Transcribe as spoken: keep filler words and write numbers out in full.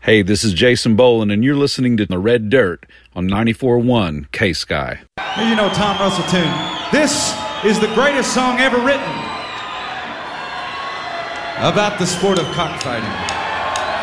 Hey, this is Jason Boland, and you're listening to The Red Dirt on ninety-four point one K-Sky. Hey, you know Tom Russell tune. This is the greatest song ever written about the sport of cockfighting.